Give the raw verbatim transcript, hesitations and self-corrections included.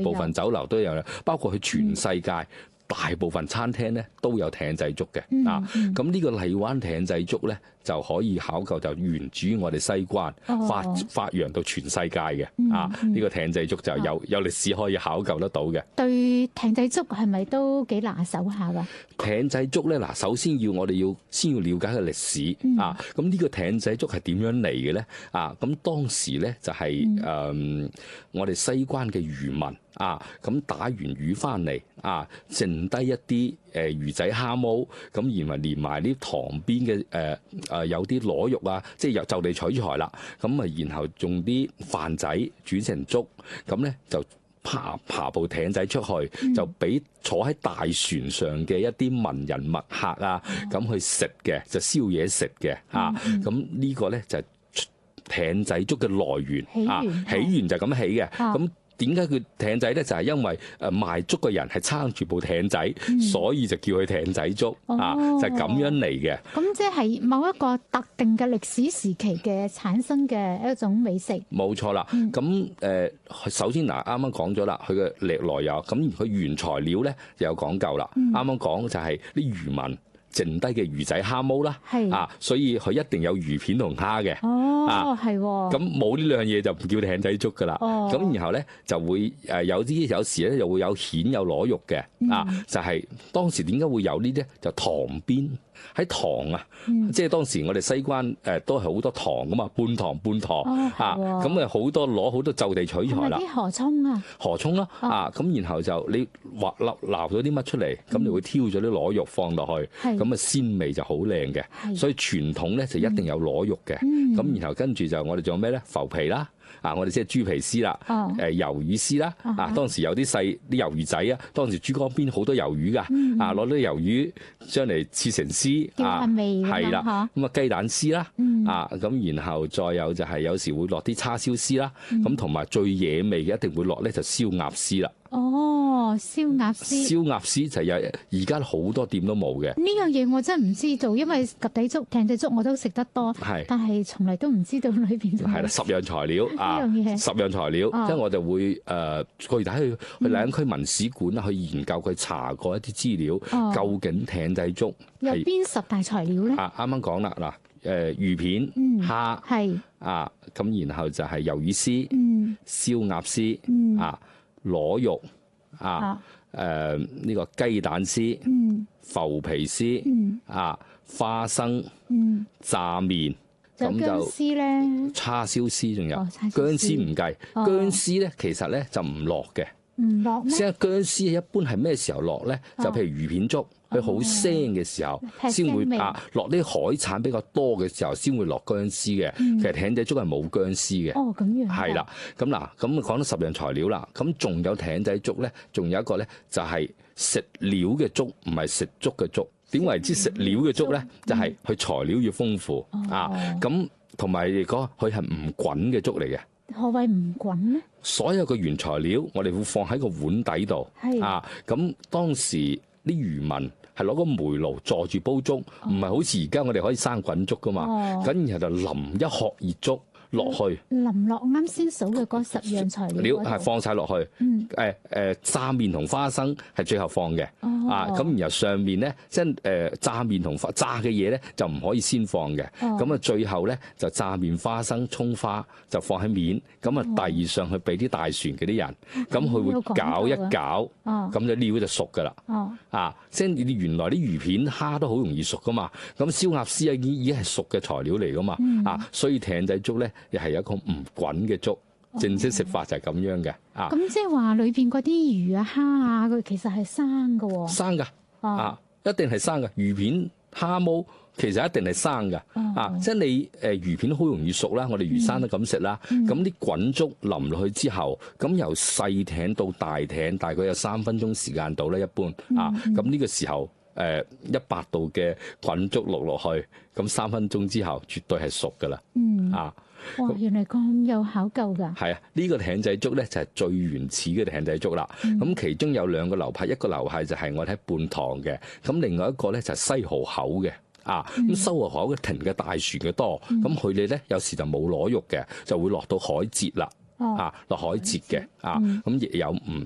部分酒樓都有，包括佢全世界。嗯大部分餐廳咧都有艇仔粥嘅、嗯、啊，咁呢個荔灣艇仔粥咧就可以考究就源自於我哋西關、哦、發發揚到全世界嘅、嗯、啊，呢、呢個艇仔粥就有、嗯、有歷史可以考究得到嘅。 對艇仔粥係咪都幾拿手下㗎？ 艇仔粥咧嗱，首先要我哋要先要了解個歷史、嗯、啊，咁呢個艇仔粥係點樣嚟嘅咧？啊，咁當時咧就係、是、誒、嗯呃、我哋西關嘅漁民。啊，咁打完魚翻嚟啊，剩低一啲誒、呃、魚仔蝦毛，咁然後連埋啲塘邊嘅誒誒有啲螺肉啊，即係又就地取材啦。咁啊，然後用啲飯仔煮成粥，咁咧就爬爬部艇仔出去，嗯、就俾坐喺大船上嘅一啲文人墨客啊，咁、嗯、去食嘅，就燒嘢食嘅啊。咁、嗯、呢個咧就係艇仔粥嘅來源，起源啊，起源就咁起嘅，咁、啊。點解佢艇仔咧？就係、是、因為誒賣粥嘅人係撐住部艇仔，嗯、所以就叫佢艇仔粥、哦、啊，就係、是、咁樣嚟嘅。 咁即係某一個特定嘅歷史時期嘅產生嘅一種美食。冇錯啦。咁誒、嗯，首先嗱，啱啱講咗啦，佢嘅歷來有咁，佢原材料咧就有講究啦。啱啱講就係啲漁民剩低嘅魚仔蝦毛啦，啊，所以佢一定有魚片同蝦嘅。 哦，係喎。 咁冇呢兩樣嘢就唔叫艇仔粥噶啦。哦。咁然後咧就會誒有啲有時咧又會有蜆有螺肉嘅，啊，嗯、就係、是、當時點解會有呢啲？就塘邊喺塘啊，嗯、即係當時我哋西關誒都係好多塘噶嘛，半塘半塘、哦、啊，咁啊好多攞好多就地取材啦。 係咪啲河涌啊？ 河涌啦，啊，咁、哦、然後就你挖撈撈咗啲乜出嚟，咁、嗯、你會挑咗啲螺肉放落去，咁啊鮮味就好靚嘅。所以傳統咧就一定有螺肉嘅，咁、嗯、然後跟住就我哋仲有咩咧？浮皮啦。啊！我哋即係豬皮絲啦，誒、哦、魷魚絲啦，啊、uh-huh. 當時有啲細啲魷魚仔啊，當時珠江邊好多魷魚噶，嗯、啊攞啲魷魚將嚟切成絲，啊係啦，咁啊雞蛋絲啦，嗯、啊咁然後再有就係有時會落啲叉燒絲啦，咁同埋最惹味嘅一定會落咧就燒鴨絲啦。 哦，燒鴨絲， 燒鴨絲就有而家好多店都冇嘅。 呢樣嘢我真係唔知道，因為及第粥、艇仔粥我都食得多，係，但係從嚟都唔知道裏邊係啦，十樣材料啊，十樣材料，即、哦、係我就會誒具體去去荔灣區文史館啊，去研究佢查過一啲資料，哦、究竟艇仔粥有邊十大材料咧？啊， 啱啱講啦，嗱，誒魚片、 嗯、 蝦係啊， 咁然後就係魷魚絲、 嗯、 燒鴨絲、 嗯、 啊。螺肉啊，誒、啊、呢、這個雞蛋絲、嗯、浮皮絲、嗯、啊花生、嗯、炸麵，咁就薑絲咧，叉燒絲仲有、哦、薑絲唔計，薑、哦、絲咧其實咧就唔落嘅，唔落咩？即係薑絲一般係咩時候落咧？就譬如魚片粥。佢好腥嘅時候，先會啊落啲海產比較多嘅時候，先會落薑絲嘅。嗯、其實艇仔粥係冇薑絲嘅。 哦，咁樣係啦。咁嗱，咁講到十樣材料啦。咁仲有艇仔粥咧，仲有一個咧，就係食料嘅粥，唔係食粥嘅粥。點為之食料嘅粥咧？就係、是、佢材料要豐富、嗯、啊。咁同埋嚟講，佢係唔滾嘅粥嚟嘅。 何謂唔滾咧？ 所有嘅原材料，我哋會放喺個碗底度。係啊。咁當時。啲漁民係攞個煤爐坐住煲粥，唔係好似而家我哋可以生滾粥噶嘛。咁、哦、然後就淋一殼熱粥落去， 淋落啱先數嘅嗰十樣材料係放晒落去。誒、嗯、誒、呃，炸麵同花生係最後放嘅、哦。啊，咁然後上面咧，即係誒炸麵同炸嘅嘢咧，就唔可以先放嘅。咁、哦、啊，最後咧就炸麵、花生、葱花就放喺面，咁啊遞上去俾啲大船嗰啲人，咁、哦、佢會攪一攪，咁、哦、就料就熟噶啦。哦啊，即係你原來啲魚片蝦都好容易熟噶嘛，咁燒鴨絲啊已已經係熟嘅材料嚟噶嘛、嗯，啊，所以艇仔粥咧又係一個唔滾嘅粥，正式食法就係咁樣嘅、哦，啊， 咁即係話裏邊嗰啲魚啊蝦啊，佢其實係生噶、哦， 生噶、哦，啊，一定係生噶，魚片蝦毛其實一定係生噶、哦，啊，即係你誒、呃、魚片好容易熟啦，我哋魚生都咁食啦，咁啲滾粥淋落去之後，咁由細艇到大艇大概有三分鐘時間到啦，一般，啊，咁呢個時候誒一百度嘅滾粥落落去，咁三分鐘之後絕對係熟噶啦，嗯，啊， 哇，原來咁有考究噶， 係啊，呢、這個艇仔粥咧就係最原始嘅艇仔粥啦，咁、嗯、其中有兩個流派，一個流派就係我哋喺半塘嘅，咁另外一個咧就係西蠔口嘅。啊，咁西蠔口嘅停嘅大船嘅多，咁佢哋咧有時就冇螺肉嘅，就會落到海蜇啦，啊落海蜇嘅，啊咁亦有唔